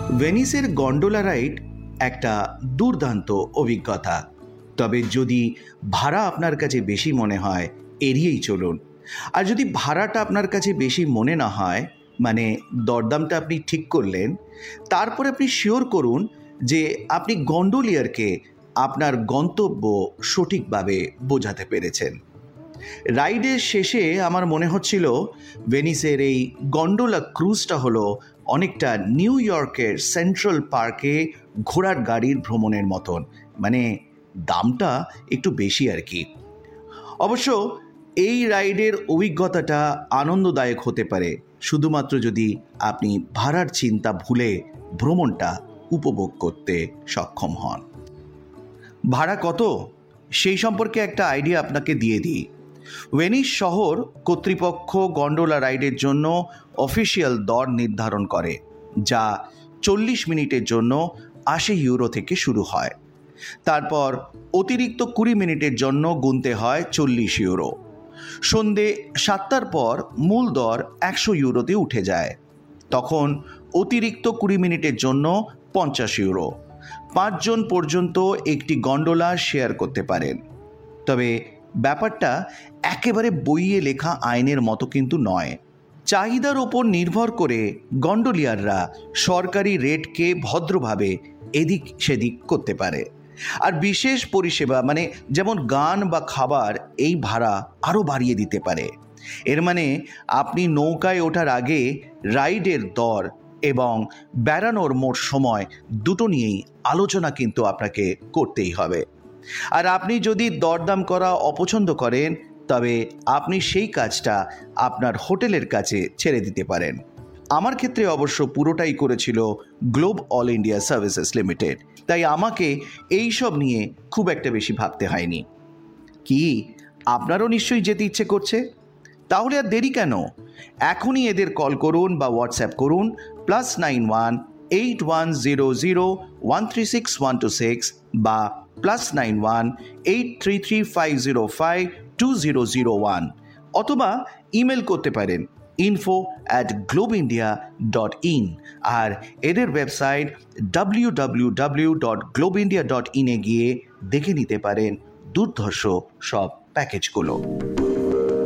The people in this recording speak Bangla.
ভেনিসের গন্ডোলা রাইড একটা দুর্দান্ত অভিজ্ঞতা, তবে যদি ভাড়া আপনার কাছে বেশি মনে হয় এড়িয়েই চলুন। আর যদি ভাড়াটা আপনার কাছে বেশি মনে না হয়, মানে দরদামটা আপনি ঠিক করলেন, তারপরে আপনি শিওর করুন যে আপনি গন্ডোলিয়ারকে আপনার গন্তব্য সঠিকভাবে বোঝাতে পেরেছেন। রাইডের শেষে আমার মনে হচ্ছিল ভেনিসের এই গন্ডোলা ক্রুজটা হলো অনেকটা নিউ ইয়র্কের সেন্ট্রাল পার্কে ঘোড়ার গাড়ির ভ্রমণের মতন, মানে দামটা একটু বেশি আর কি। অবশ্য এই রাইডের অভিজ্ঞতাটা আনন্দদায়ক হতে পারে শুধুমাত্র যদি আপনি ভাড়ার চিন্তা ভুলে ভ্রমণটা উপভোগ করতে সক্ষম হন। ভাড়া কত সেই সম্পর্কে একটা আইডিয়া আপনাকে দিয়ে দিই। ভেনিস শহর কর্তৃপক্ষ গন্ডোলা রাইডের জন্য অফিসিয়াল দর নির্ধারণ করে, যা 40 মিনিটের জন্য 80 ইউরো থেকে শুরু হয়। তারপর অতিরিক্ত 20 মিনিটের জন্য গুনতে হয় 40 ইউরো। সন্ধে 7টার পর মূল দর 100 ইউরোতে উঠে যায়। তখন অতিরিক্ত 20 মিনিটের জন্য 50 ইউরো। 5 জন পর্যন্ত একটি গন্ডোলা শেয়ার করতে পারেন। তবে ব্যাপারটা একেবারে বইয়ে লেখা আইনের মতো কিন্তু নয়। চাহিদার ওপর নির্ভর করে গন্ডোলিয়াররা সরকারি রেটকে ভদ্রভাবে এদিক সেদিক করতে পারে। আর বিশেষ পরিষেবা মানে যেমন গান বা খাবার এই ভাড়া আরও বাড়িয়ে দিতে পারে। এর মানে আপনি নৌকায় ওঠার আগে রাইডের দর এবং বেড়ানোর মোট সময় দুটো নিয়েই আলোচনা কিন্তু আপনাকে করতেই হবে। আর আপনি যদি দরদাম করা অপছন্দ করেন, তবে আপনি সেই কাজটা আপনার হোটেলের কাছে ছেড়ে দিতে পারেন। আমার ক্ষেত্রে অবশ্য পুরোটাই করেছিল globe all India services limited, তাই আমাকে এই সব নিয়ে খুব একটা বেশি ভাবতে হয়নি। কি আপনারও নিশ্চয়ই যেতে ইচ্ছে করছে? তাহলে আর দেরি কেন? এখনই এদের কল করুন বা হোয়াটসঅ্যাপ করুন +91 8100 136126 বা +91 833505 2001, অথবা ইমেল করতে পারেন info@globeindia.in। আর এদের ওয়েবসাইট www.globeindia.in এ গিয়ে দেখে নিতে পারেন দুর্ধর্ষ সব প্যাকেজগুলো।